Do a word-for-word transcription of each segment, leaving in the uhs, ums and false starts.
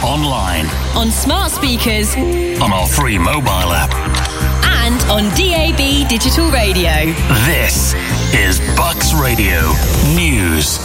online, on smart speakers, on our free mobile app, and on D A B digital radio. This is Bucks Radio News.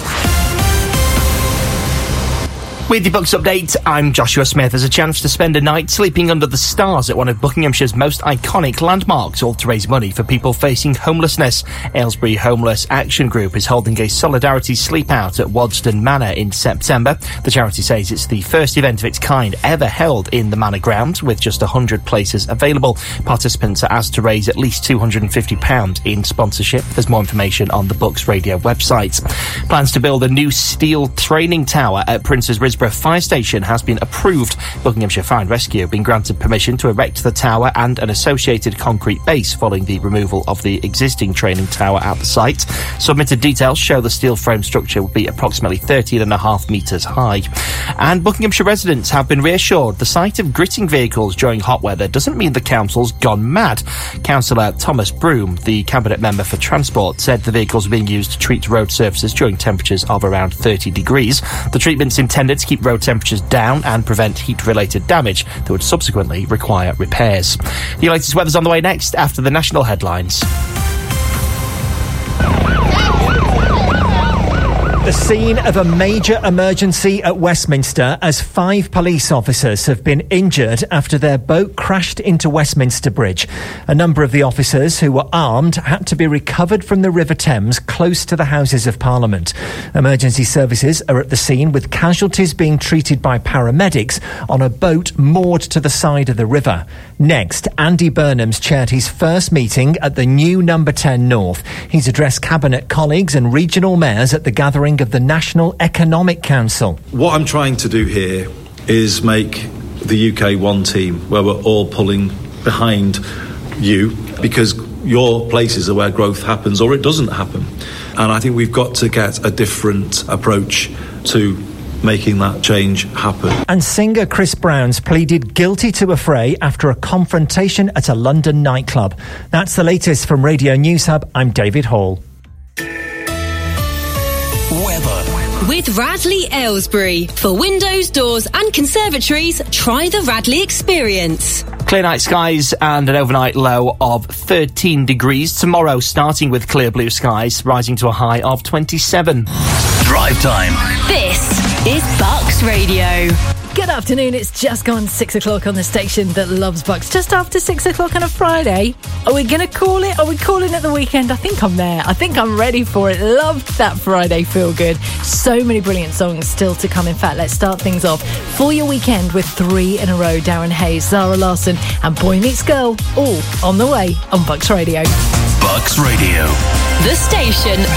With the Bucks update, I'm Joshua Smith. There's a chance to spend a night sleeping under the stars at one of Buckinghamshire's most iconic landmarks, all to raise money for people facing homelessness. Aylesbury Homeless Action Group is holding a solidarity sleep out at Wadston Manor in September. The charity says it's the first event of its kind ever held in the Manor grounds, with just one hundred places available. Participants are asked to raise at least two hundred fifty pounds in sponsorship. There's more information on the Bucks Radio website. Plans to build a new steel training tower at Prince's Risborough Fire Station has been approved. Buckinghamshire Fire and Rescue have been granted permission to erect the tower and an associated concrete base following the removal of the existing training tower at the site. Submitted details show the steel frame structure will be approximately thirteen and a half metres high. And Buckinghamshire residents have been reassured the sight of gritting vehicles during hot weather doesn't mean the council's gone mad. Councillor Thomas Broom, the Cabinet Member for Transport, said the vehicles are being used to treat road surfaces during temperatures of around thirty degrees. The treatment's intended to keep road temperatures down and prevent heat-related damage that would subsequently require repairs. The latest weather's on the way next after the national headlines. The scene of a major emergency at Westminster as five police officers have been injured after their boat crashed into Westminster Bridge. A number of the officers who were armed had to be recovered from the River Thames close to the Houses of Parliament. Emergency services are at the scene with casualties being treated by paramedics on a boat moored to the side of the river. Next, Andy Burnham's chaired his first meeting at the new Number ten North. He's addressed Cabinet colleagues and regional mayors at the gathering of the National Economic Council. What I'm trying to do here is make the U K one team where we're all pulling behind you, because your places are where growth happens or it doesn't happen. And I think we've got to get a different approach to making that change happen. And singer Chris Brown's pleaded guilty to a fray after a confrontation at a London nightclub. That's the latest from Radio News Hub. I'm David Hall. Weather. With Radley Aylesbury. For windows, doors and conservatories, try the Radley experience. Clear night skies and an overnight low of thirteen degrees. Tomorrow starting with clear blue skies, rising to a high of twenty-seven. Drive time. This is Bucks Radio. Good afternoon, it's just gone six o'clock on the station that loves Bucks. Just after six o'clock on a Friday. Are we going to call it? Are we calling it the weekend? I think I'm there. I think I'm ready for it. Loved that Friday feel good. So many brilliant songs still to come. In fact, let's start things off for your weekend with three in a row. Darren Hayes, Zara Larsson and Boy Meets Girl, all on the way on Bucks Radio. Bucks Radio. The station